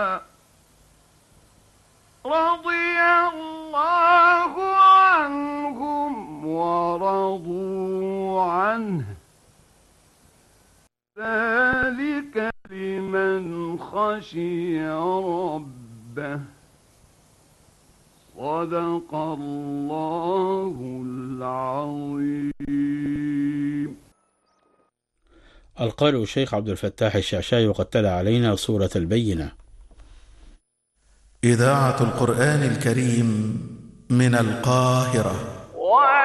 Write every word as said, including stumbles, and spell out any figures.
رضي الله عنهم ورضوا عنه ذلك لمن خشي ربه. صدق الله العظيم. القارئ الشيخ عبد الفتاح الشعشاي، وقد تلا علينا سورة البينة. إذاعة القرآن الكريم من القاهرة.